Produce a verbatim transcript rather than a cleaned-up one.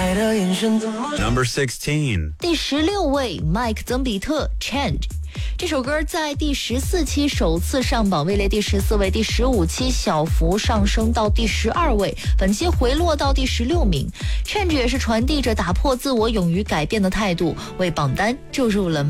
Number sixteen. 第十六位，麦克曾比特 Change。这首歌在第十四期首次上榜，位列第十四位，第十五期小幅上升到第十二位，本期回落到第十六名。Change 也是传递着打破自我、勇于改变的态度，为榜单注入了